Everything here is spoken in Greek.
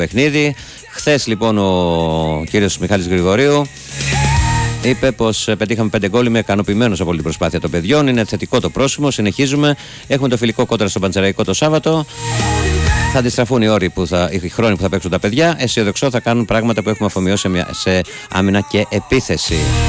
παιχνίδι. Χθες λοιπόν ο κύριος Μιχάλης Γρηγορίου είπε πως πετύχαμε 5 γκολ. Είμαι ικανοποιημένος από την προσπάθεια των παιδιών. Είναι θετικό το πρόσημο. Συνεχίζουμε. Έχουμε το φιλικό κόντρα στο Πανσεραϊκό το Σάββατο. Θα αντιστραφούν οι χρόνοι που θα παίξουν τα παιδιά. Αισιοδοξώ θα κάνουν πράγματα που έχουμε αφομοιώσει σε άμυνα και επίθεση.